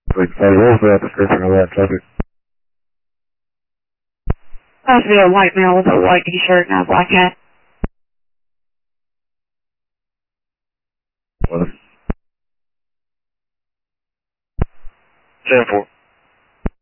Like, what was that description of that subject? Supposed to be a white male with a white t-shirt and a black hat. What? 10-4.